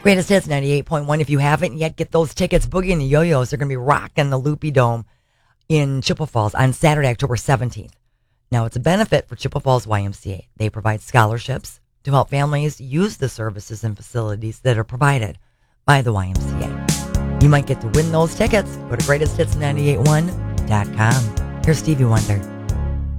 Greatest Hits 98.1. If you haven't yet, get those tickets. Boogie and the Yo-Yos. They're going to be rocking the Loopy Dome in Chippewa Falls on Saturday, October 17th. Now, it's a benefit for Chippewa Falls YMCA. They provide scholarships to help families use the services and facilities that are provided by the YMCA. You might get to win those tickets. Go to greatesthits981.com. Here's Stevie Wonder.